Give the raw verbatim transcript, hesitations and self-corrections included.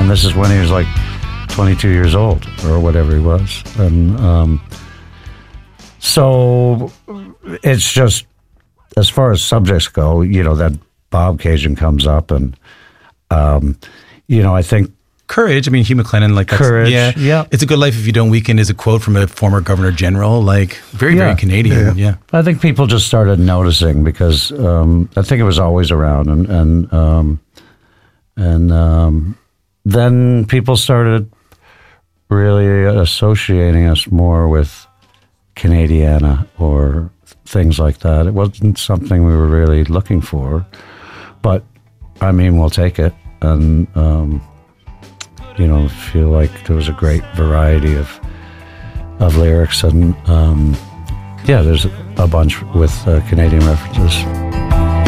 this is when he was like twenty-two years old or whatever he was. And um, so it's just, as far as subjects go, you know, that Bob Cajun comes up and, um, you know, I think Courage. I mean, Hugh McLennan, like that's, Courage, yeah, yeah. It's a Good Life If You Don't Weaken is a quote from a former Governor General, like very, Yeah. very Canadian. Yeah. yeah. I think people just started noticing because um, I think it was always around, and and um, and um, then people started really associating us more with Canadiana or things like that. It wasn't something we were really looking for, but I mean, we'll take it, and um, you know, feel like there was a great variety of of lyrics, and um, yeah, there's a bunch with uh, Canadian references.